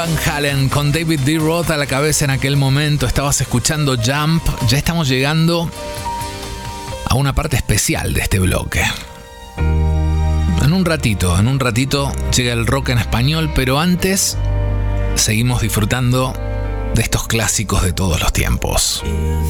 Van Halen con David Lee Roth a la cabeza en aquel momento. Estabas escuchando Jump. Ya estamos llegando a una parte especial de este bloque. En un ratito llega el rock en español, pero antes seguimos disfrutando de estos clásicos de todos los tiempos.